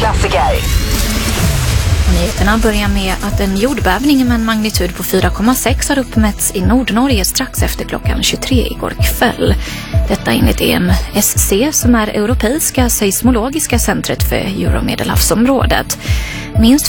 klassiker. Nyheterna börjar med att en jordbävning med en magnitud på 4,6 har uppmätts i Nordnorge strax efter klockan 23 igår kväll. Detta enligt EMSC som är Europeiska seismologiska centret för Euromedelhavsområdet. Minst